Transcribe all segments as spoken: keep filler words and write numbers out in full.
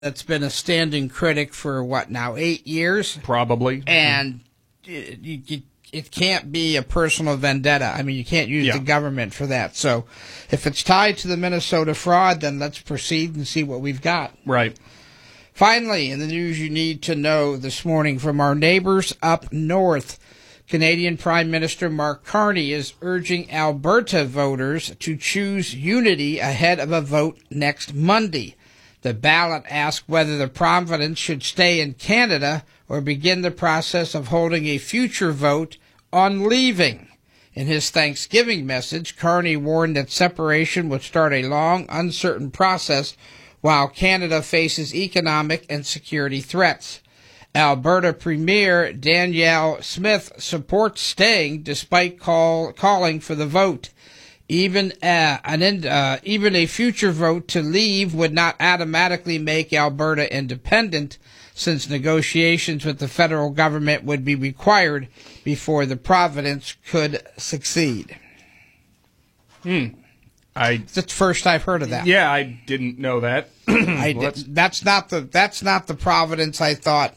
that's been a standing critic for what now, eight years? Probably. And it, you, it can't be a personal vendetta. I mean, you can't use yeah. the government for that. So if it's tied to the Minnesota fraud, then let's proceed and see what we've got. Right. Finally, in the news you need to know this morning from our neighbors up north, Canadian Prime Minister Mark Carney is urging Alberta voters to choose unity ahead of a vote next Monday. The ballot asks whether the province should stay in Canada or begin the process of holding a future vote on leaving. In his Thanksgiving message, Carney warned that separation would start a long, uncertain process while Canada faces economic and security threats. Alberta Premier Danielle Smith supports staying despite call, calling for the vote. Even uh, an uh, even a future vote to leave would not automatically make Alberta independent, since negotiations with the federal government would be required before the province could succeed. Hmm. I. It's the first I've heard of that. Yeah, I didn't know that. I well, did, that's not the that's not the province I thought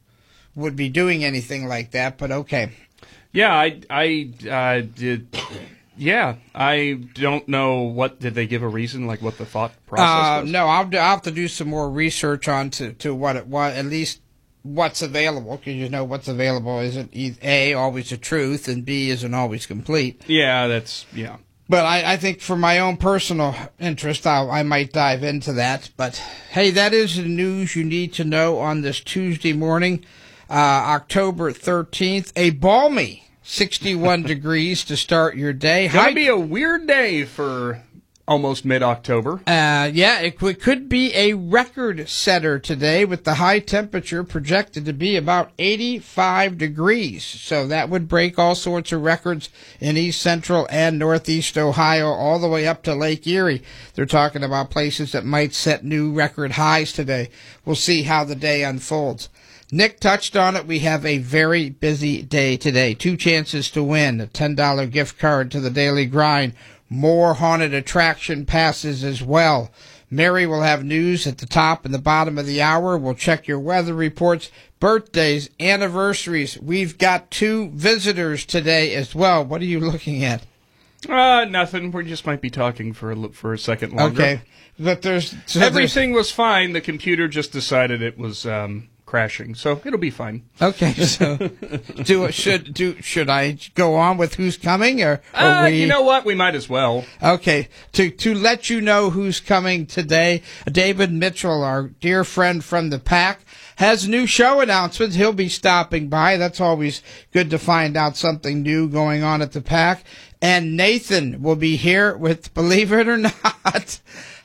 would be doing anything like that. But okay. Yeah, I I uh, did. Yeah, I don't know what, did they give a reason, like what the thought process was? Uh, no, I'll, do, I'll have to do some more research on to, to what it was, at least what's available, because you know what's available isn't A, always the truth, and B, isn't always complete. Yeah, that's, yeah. But I, I think for my own personal interest, I'll, I might dive into that. But, hey, that is the news you need to know on this Tuesday morning, uh, October thirteenth, a balmy sixty-one degrees to start your day. Gonna be a weird day for almost mid-October. Uh, yeah, it, it could be a record setter today with the high temperature projected to be about eighty-five degrees. So that would break all sorts of records in east central and northeast Ohio all the way up to Lake Erie. They're talking about places that might set new record highs today. We'll see how the day unfolds. Nick touched on it. We have a very busy day today. Two chances to win. A ten dollar gift card to the Daily Grind. More haunted attraction passes as well. Mary will have news at the top and the bottom of the hour. We'll check your weather reports, birthdays, anniversaries. We've got two visitors today as well. What are you looking at? Uh, nothing. We just might be talking for a, for a second longer. Okay. But there's... So Everything there's, was fine. The computer just decided it was... Um, crashing, so it'll be fine. Okay, so do should do should I go on with who's coming, or, or uh, we? You know what? We might as well. Okay, to to let you know who's coming today, David Mitchell, our dear friend from the pack, has new show announcements. He'll be stopping by. That's always good to find out something new going on at the pack. And Nathan will be here with, believe it or not,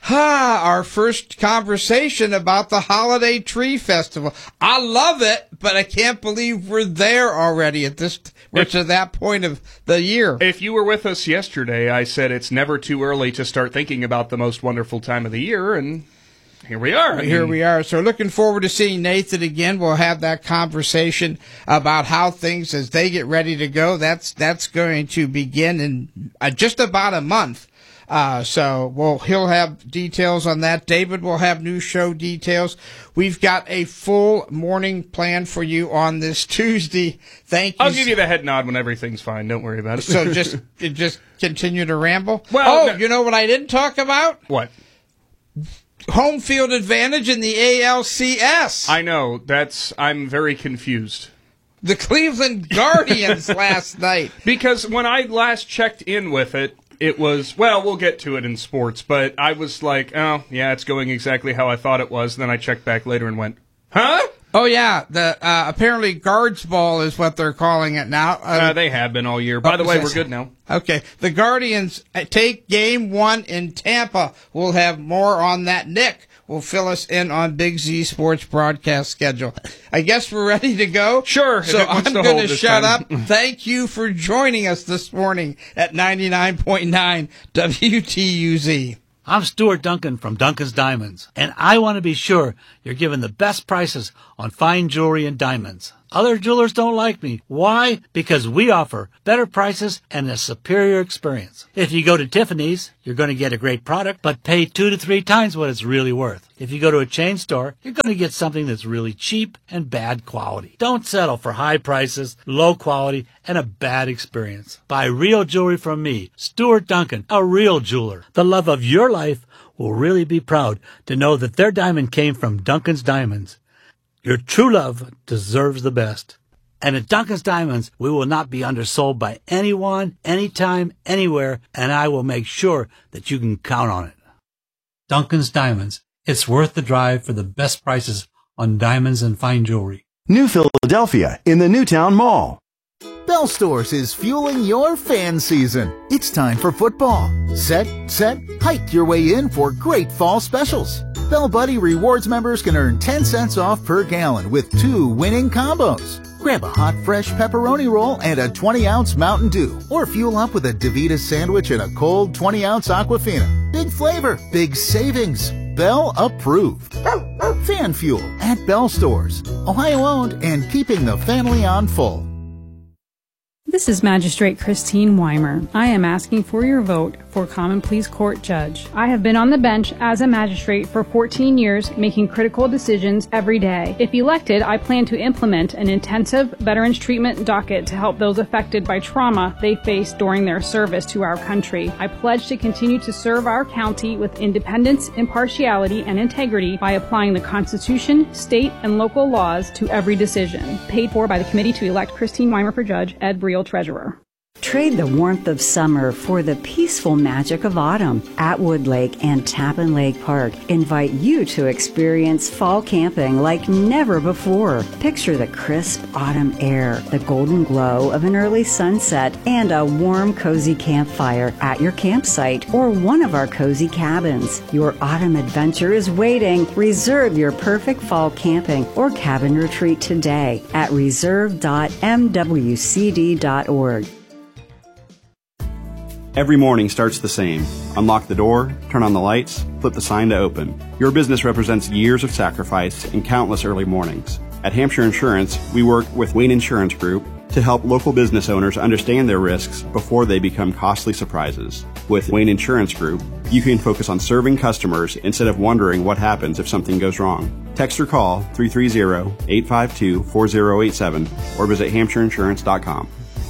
Ha! Our first conversation about the Holiday Tree Festival. I love it, but I can't believe we're there already at this, we're to that point of the year. If you were with us yesterday, I said it's never too early to start thinking about the most wonderful time of the year, and here we are. I Here mean, we are. So looking forward to seeing Nathan again. We'll have that conversation about how things, as they get ready to go, that's, that's going to begin in uh, just about a month. Uh, so well, he'll have details on that. David will have new show details. We've got a full morning plan for you on this Tuesday. Thank you. I'll give you the head nod when everything's fine. Don't worry about it. So just just continue to ramble. Well, oh, no. You know what I didn't talk about? What? Home field advantage in the A L C S. I know. That's. I'm very confused. The Cleveland Guardians last night. Because when I last checked in with it, it was, well, we'll get to it in sports, but I was like, oh, yeah, it's going exactly how I thought it was. Then I checked back later and went, huh? Oh, yeah. The uh, apparently guards ball is what they're calling it now. Uh, uh, they have been all year. By the way, we're good now. Okay. The Guardians take game one in Tampa. We'll have more on that. Nick will fill us in on Big Z Sports broadcast schedule. I guess we're ready to go. Sure. So I'm to going to this shut time. up. Thank you for joining us this morning at ninety-nine point nine W T U Z. I'm Stuart Duncan from Duncan's Diamonds, and I want to be sure you're given the best prices on fine jewelry and diamonds. Other jewelers don't like me. Why? Because we offer better prices and a superior experience. If you go to Tiffany's, you're going to get a great product, but pay two to three times what it's really worth. If you go to a chain store, you're going to get something that's really cheap and bad quality. Don't settle for high prices, low quality, and a bad experience. Buy real jewelry from me, Stuart Duncan, a real jeweler. The love of your life will really be proud to know that their diamond came from Duncan's Diamonds. Your true love deserves the best. And at Duncan's Diamonds, we will not be undersold by anyone, anytime, anywhere, and I will make sure that you can count on it. Duncan's Diamonds. It's worth the drive for the best prices on diamonds and fine jewelry. New Philadelphia in the Newtown Mall. Bell Stores is fueling your fan season. It's time for football. Set, set, hike your way in for great fall specials. Bell Buddy Rewards members can earn ten cents off per gallon with two winning combos. Grab a hot, fresh pepperoni roll and a twenty ounce Mountain Dew. Or fuel up with a DeVita sandwich and a cold twenty ounce Aquafina. Big flavor, big savings. Bell approved. Fan Fuel at Bell Stores. Ohio owned and keeping the family on full. This is Magistrate Christine Weimer. I am asking for your vote for Common Pleas Court Judge. I have been on the bench as a magistrate for fourteen years, making critical decisions every day. If elected, I plan to implement an intensive veterans treatment docket to help those affected by trauma they faced during their service to our country. I pledge to continue to serve our county with independence, impartiality, and integrity by applying the Constitution, state, and local laws to every decision. Paid for by the Committee to Elect Christine Weimer for Judge, Ed Briel, Treasurer. Trade the warmth of summer for the peaceful magic of autumn. Atwood Lake and Tappan Lake Park invite you to experience fall camping like never before. Picture the crisp autumn air, the golden glow of an early sunset, and a warm, cozy campfire at your campsite or one of our cozy cabins. Your autumn adventure is waiting. Reserve your perfect fall camping or cabin retreat today at reserve dot m w c d dot org. Every morning starts the same. Unlock the door, turn on the lights, flip the sign to open. Your business represents years of sacrifice and countless early mornings. At Hampshire Insurance, we work with Wayne Insurance Group to help local business owners understand their risks before they become costly surprises. With Wayne Insurance Group, you can focus on serving customers instead of wondering what happens if something goes wrong. Text or call three three zero, eight five two, four zero eight seven or visit hampshire insurance dot com.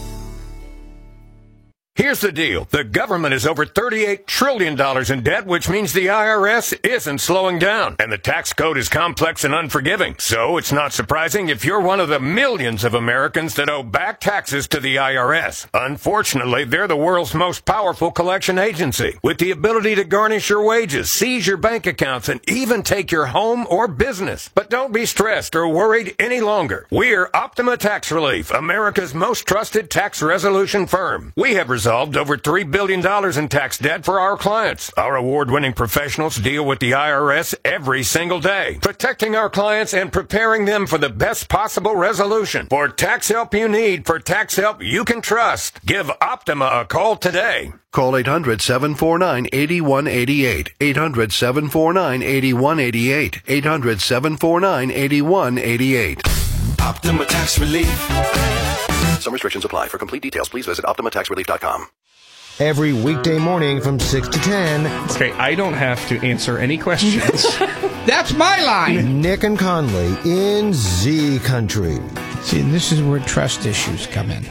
Here's the deal. The government is over thirty-eight trillion dollars in debt, which means the I R S isn't slowing down. And the tax code is complex and unforgiving. So it's not surprising if you're one of the millions of Americans that owe back taxes to the I R S. Unfortunately, they're the world's most powerful collection agency, with the ability to garnish your wages, seize your bank accounts, and even take your home or business. But don't be stressed or worried any longer. We're Optima Tax Relief, America's most trusted tax resolution firm. We have resolved over three billion dollars in tax debt for our clients. Our award-winning professionals deal with the I R S every single day, protecting our clients and preparing them for the best possible resolution. For tax help you need, for tax help you can trust, give Optima a call today. Call eight hundred, seven four nine, eight one eight eight. eight hundred, seven four nine, eight one eight eight. eight hundred, seven four nine, eight one eight eight. Optima Tax Relief. Some restrictions apply. For complete details, please visit optima tax relief dot com. Every weekday morning from six to ten. Okay, I don't have to answer any questions. That's my line. Nick and Conley in Z Country. See, this is where trust issues come in.